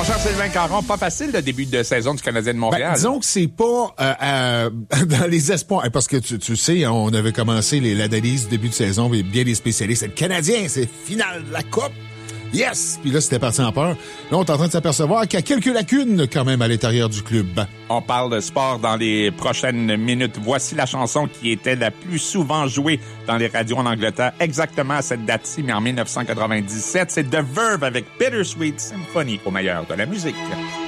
cher Sylvain Caron, pas facile le début de saison du Canadien de Montréal. Disons que c'est pas dans les espoirs, parce que tu sais, on avait commencé l'analyse du début de saison, et bien des spécialistes. C'est le Canadien, c'est finale de la Coupe. Yes! Puis là, c'était parti en peur. Là, on est en train de s'apercevoir qu'il y a quelques lacunes quand même à l'intérieur du club. On parle de sport dans les prochaines minutes. Voici la chanson qui était la plus souvent jouée dans les radios en Angleterre, exactement à cette date-ci, mais en 1997. C'est The Verve avec Bittersweet Symphony au meilleur de la musique.